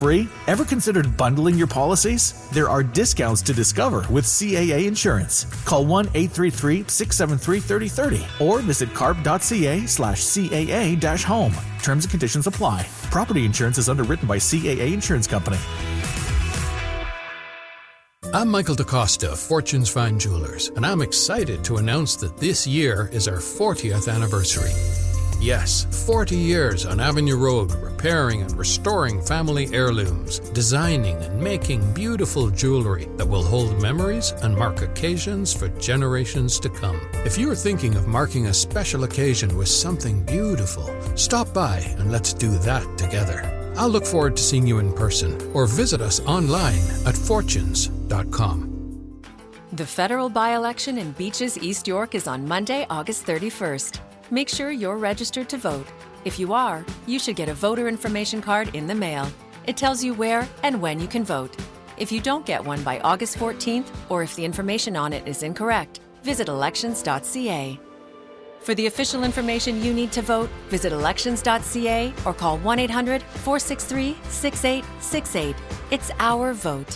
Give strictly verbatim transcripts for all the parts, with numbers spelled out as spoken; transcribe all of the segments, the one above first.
Bree, ever considered bundling your policies? There are discounts to discover with C A A Insurance. Call one eight three three, six seven three, three zero three zero or visit carp.ca slash CAA dash home. Terms and conditions apply. Property insurance is underwritten by C A A Insurance Company. I'm Michael DaCosta of Fortune's Fine Jewelers, and I'm excited to announce that this year is our fortieth anniversary. Yes, forty years on Avenue Road, repairing and restoring family heirlooms, designing and making beautiful jewelry that will hold memories and mark occasions for generations to come. If you're thinking of marking a special occasion with something beautiful, stop by and let's do that together. I'll look forward to seeing you in person or visit us online at fortunes dot com. The federal by-election in Beaches, East York is on Monday, August thirty-first. Make sure you're registered to vote. If you are, you should get a voter information card in the mail. It tells you where and when you can vote. If you don't get one by August fourteenth, or if the information on it is incorrect, visit elections dot c a. For the official information you need to vote, visit elections dot c a or call one eight hundred, four six three, six eight six eight. It's our vote.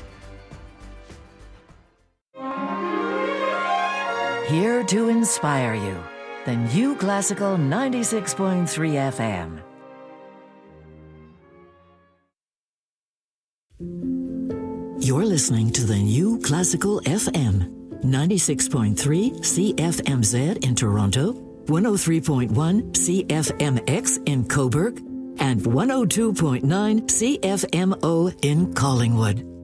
Here to inspire you. The New Classical ninety-six point three F M. You're listening to the New Classical F M, ninety-six point three C F M Z in Toronto, one oh three point one C F M X in Cobourg, and one oh two point nine C F M O in Collingwood.